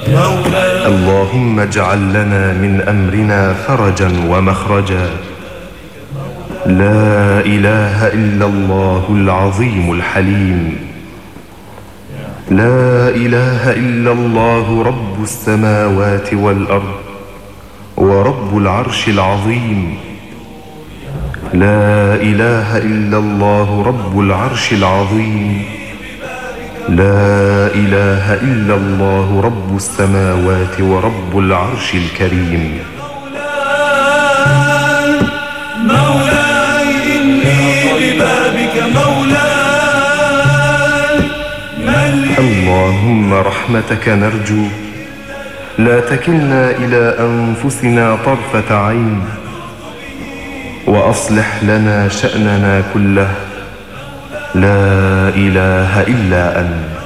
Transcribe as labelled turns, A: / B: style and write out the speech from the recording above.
A: اللهم اجعل لنا من أمرنا فرجا ومخرجا. لا إله إلا الله العظيم الحليم. لا إله إلا الله رب السماوات والأرض ورب العرش العظيم. لا إله إلا الله رب العرش العظيم. لا إله إلا الله رب السماوات ورب العرش الكريم.
B: مولاي إني ببابك مولاي.
A: اللهم رحمتك نرجو، لا تكلنا إلى أنفسنا طرفة عين، وأصلح لنا شأننا كله. لا إله إلا أنت.